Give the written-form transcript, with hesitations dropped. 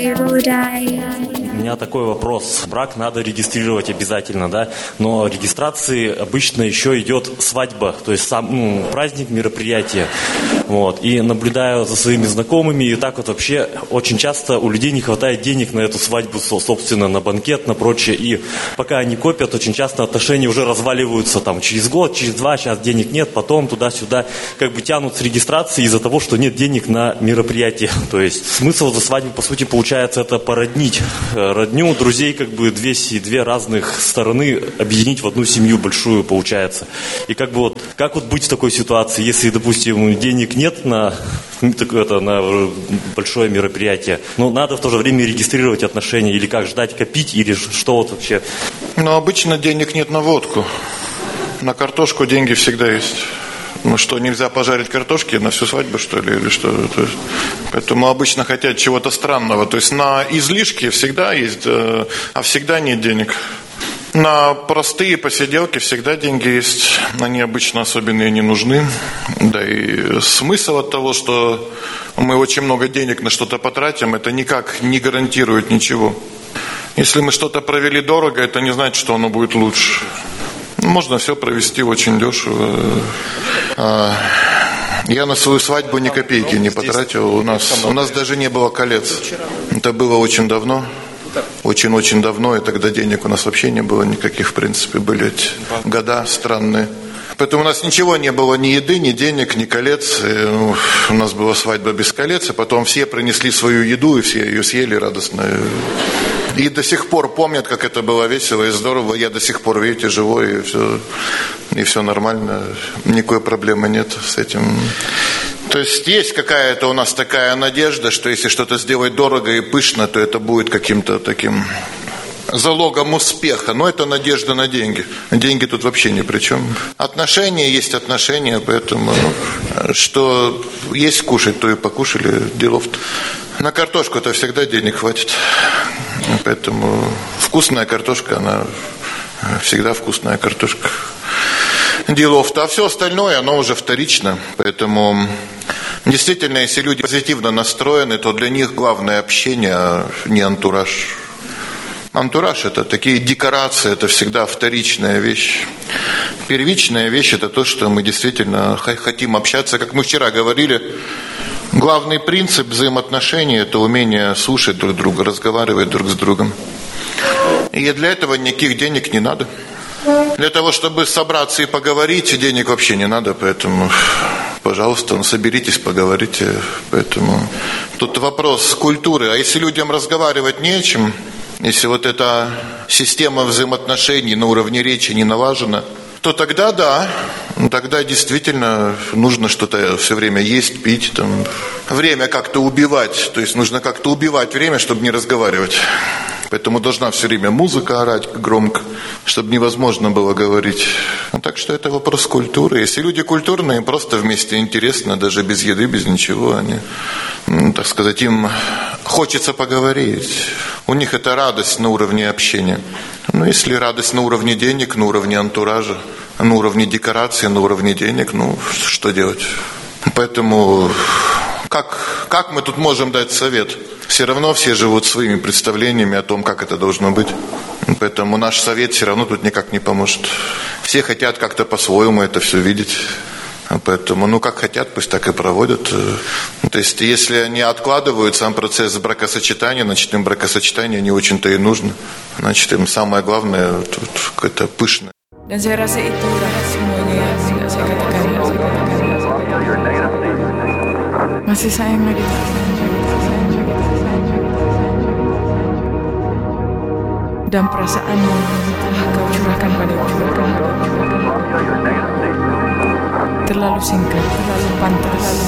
У меня такой вопрос. Брак надо регистрировать обязательно, да? Но регистрации обычно еще идет свадьба, то есть сам праздник, мероприятие. Вот. И наблюдаю за своими знакомыми, и так вот вообще очень часто у людей не хватает денег на эту свадьбу, собственно, на банкет, на прочее. И пока они копят, очень часто отношения уже разваливаются там через год, через два, сейчас денег нет, потом туда-сюда как бы тянут с регистрации из-за того, что нет денег на мероприятие. То есть смысл за свадьбу, по сути, получается это породнить родню, друзей, как бы две разных стороны объединить в одну семью большую получается. И как бы как быть в такой ситуации, если, допустим, денег нет на большое мероприятие, но надо в то же время регистрировать отношения, или как, ждать, копить, или что вообще? Обычно денег нет на водку. На картошку деньги всегда есть. Что, нельзя пожарить картошки на всю свадьбу, что ли, или что? Поэтому обычно хотят чего-то странного. То есть на излишки всегда есть, а всегда нет денег. На простые посиделки всегда деньги есть. Они обычно особенные не нужны. Да и смысл от того, что мы очень много денег на что-то потратим, это никак не гарантирует ничего. Если мы что-то провели дорого, это не значит, что оно будет лучше. Можно все провести очень дешево. Я на свою свадьбу ни копейки не потратил. У нас даже не было колец. Это было очень давно. Очень-очень давно. И тогда денег у нас вообще не было никаких, в принципе. Были эти года странные. Поэтому у нас ничего не было, ни еды, ни денег, ни колец. У нас была свадьба без колец. И потом все принесли свою еду, и все ее съели радостно. И до сих пор помнят, как это было весело и здорово. Я до сих пор, видите, живой, и все нормально. Никакой проблемы нет с этим. То есть какая-то у нас такая надежда, что если что-то сделать дорого и пышно, то это будет каким-то таким залогом успеха. Но это надежда на деньги. Деньги тут вообще ни при чем. Отношения есть отношения, поэтому что есть кушать, то и покушали. Делов-то. На картошку-то всегда денег хватит. Поэтому вкусная картошка, она всегда вкусная картошка. Делов-то. А все остальное, оно уже вторично. Поэтому действительно, если люди позитивно настроены, то для них главное общение, а не антураж. Антураж – это такие декорации, это всегда вторичная вещь. Первичная вещь – это то, что мы действительно хотим общаться. Как мы вчера говорили, главный принцип взаимоотношений – это умение слушать друг друга, разговаривать друг с другом. И для этого никаких денег не надо. Для того, чтобы собраться и поговорить, денег вообще не надо, поэтому, пожалуйста, соберитесь, поговорите. Поэтому тут вопрос культуры. А если людям разговаривать не о чем, если эта система взаимоотношений на уровне речи не налажена, то тогда да, тогда действительно нужно что-то все время есть, пить, время как-то убивать. То есть нужно как-то убивать время, чтобы не разговаривать. Поэтому должна все время музыка орать громко, чтобы невозможно было говорить. Так что это вопрос культуры. Если люди культурные, им просто вместе интересно, даже без еды, без ничего. Они, так сказать, им хочется поговорить. У них это радость на уровне общения. Но если радость на уровне денег, на уровне антуража, на уровне декорации, на уровне денег, что делать? Поэтому как мы тут можем дать совет? Все равно все живут своими представлениями о том, как это должно быть. Поэтому наш совет все равно тут никак не поможет. Все хотят как-то по-своему это все видеть. Поэтому, как хотят, пусть так и проводят. То есть, если они откладывают сам процесс бракосочетания, значит, им бракосочетание не очень-то и нужно. Значит, им самое главное это пышное. Dan saya rasa itulah semuanya yang saya katakan. Masih sayang lagi tak dan perasaanmu telah kau curahkan padaku terlalu singkat, terlalu pantas.